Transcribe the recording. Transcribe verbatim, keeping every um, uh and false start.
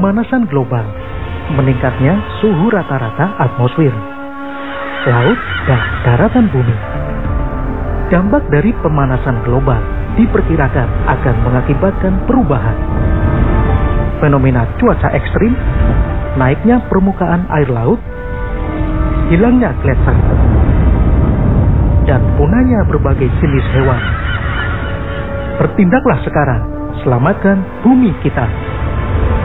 pemanasan global, meningkatnya suhu rata-rata atmosfer, laut, dan daratan bumi. Dampak dari pemanasan global diperkirakan akan mengakibatkan perubahan fenomena cuaca ekstrim, naiknya permukaan air laut, hilangnya gletser, dan punahnya berbagai jenis hewan. Bertindaklah sekarang, selamatkan bumi kita.